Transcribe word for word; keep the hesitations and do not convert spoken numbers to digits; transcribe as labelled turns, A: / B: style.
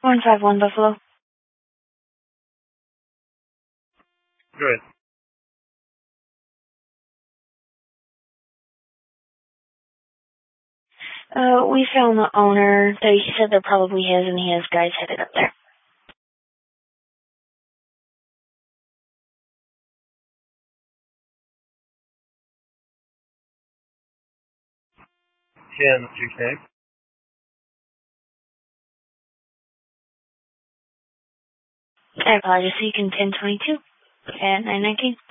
A: one five one Buffalo.
B: Good.
A: Uh, we found the owner. They he said they're probably his, and he has guys headed up there.
B: ten, what's your name?
A: I apologize. So you can ten twenty-two at nine nineteen.